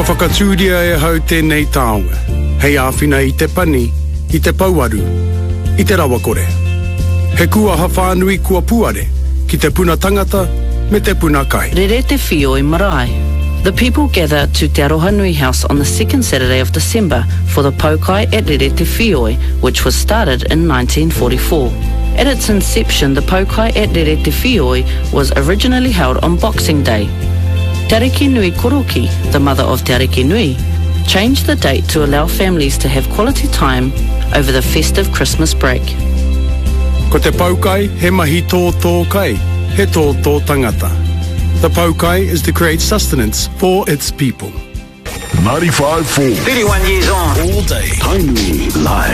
Kua whakatūria e hau tēnei taonga. Hei āwhina I te pani, I te pauaru, I te rawakore. He kua hawhanui kua puare, ki te puna tangata, me te puna kai. Rerete Whioi Marae. The people gather to Te Aroha Nui House on the second Saturday of December for the Paukai at Rerete Whioi, which was started in 1944. At its inception, the Paukai at Rerete Whioi was originally held on Boxing Day. Te Ariki Nui Koroki, the mother of Te Ariki Nui, changed the date to allow families to have quality time over the festive Christmas break. Ko te Paukai, he mahi tō kai, he tō tangata. The Paukai is to create sustenance for its people. 95.4 31 years on. All day. Timely live.